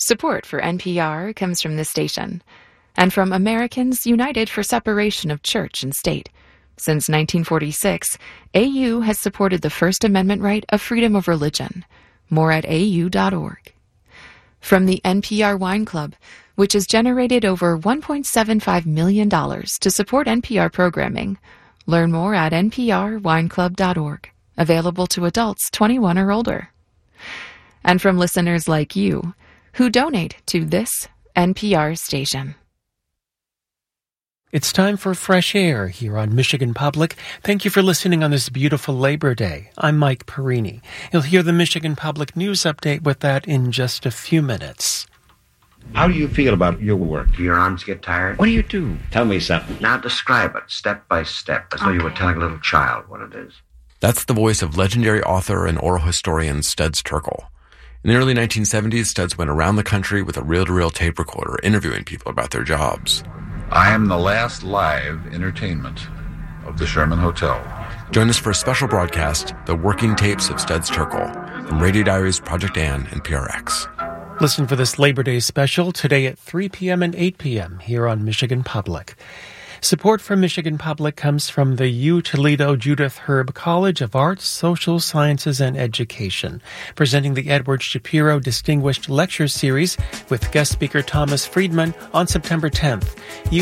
Support for NPR comes from this station and from Americans United for Separation of Church and State. Since 1946, AU has supported the First Amendment right of freedom of religion. More at au.org. From the NPR Wine Club, which has generated over $1.75 million to support NPR programming. Learn more at nprwineclub.org. Available to adults 21 or older. And from listeners like you, who donate to this NPR station. It's time for Fresh Air here on Michigan Public. Thank you for listening on this beautiful Labor Day. I'm Mike Perini. You'll hear the Michigan Public News Update with that in just a few minutes. How do you feel about your work? Do your arms get tired? What do you do? Tell me something. Now describe it, step by step, as though you were telling a little child what it is. That's the voice of legendary author and oral historian Studs Terkel. In the early 1970s, Studs went around the country with a reel-to-reel tape recorder, interviewing people about their jobs. I am the last live entertainment of the Sherman Hotel. Join us for a special broadcast, The Working Tapes of Studs Terkel, from Radio Diaries, Project Ann, and PRX. Listen for this Labor Day special today at 3 p.m. and 8 p.m. here on Michigan Public. Support for Michigan Public comes from the U Toledo Judith Herb College of Arts, Social Sciences, and Education, presenting the Edward Shapiro Distinguished Lecture Series with guest speaker Thomas Friedman on September 10th.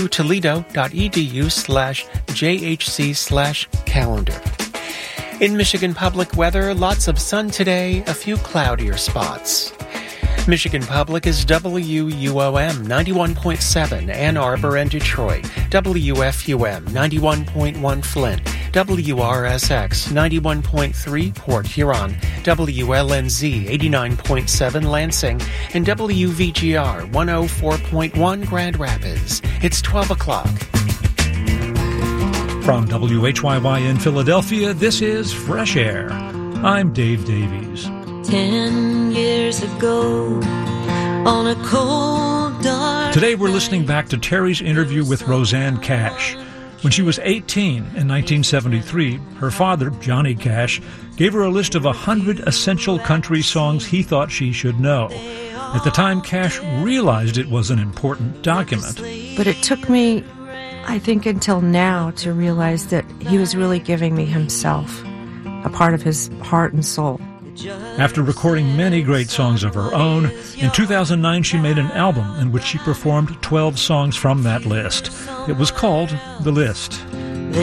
utoledo.edu/JHC/calendar. In Michigan Public weather, lots of sun today, a few cloudier spots. Michigan Public is WUOM 91.7 Ann Arbor and Detroit, WFUM 91.1 Flint, WRSX 91.3 Port Huron, WLNZ 89.7 Lansing, and WVGR 104.1 Grand Rapids. It's 12 o'clock. From WHYY in Philadelphia, this is Fresh Air. I'm Dave Davies. 10 years ago, on a cold, dark... Today we're listening back to Terry's interview with Rosanne Cash. When she was 18 in 1973, her father, Johnny Cash, gave her a list of 100 essential country songs he thought she should know. At the time, Cash realized it was an important document. But it took me, I think, until now to realize that he was really giving me himself, a part of his heart and soul. After recording many great songs of her own, in 2009 she made an album in which she performed 12 songs from that list. It was called The List.